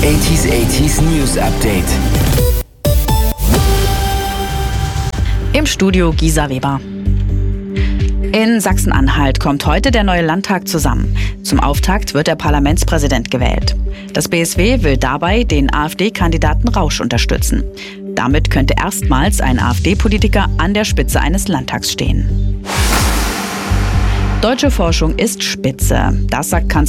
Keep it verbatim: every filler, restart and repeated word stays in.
achtziger achtziger News Update. Im Studio Gisa Weber. In Sachsen-Anhalt kommt heute der neue Landtag zusammen. Zum Auftakt wird der Parlamentspräsident gewählt. Das B S W will dabei den AfD-Kandidaten Rausch unterstützen. Damit könnte erstmals ein AfD-Politiker an der Spitze eines Landtags stehen. Deutsche Forschung ist spitze. Das sagt Kanzler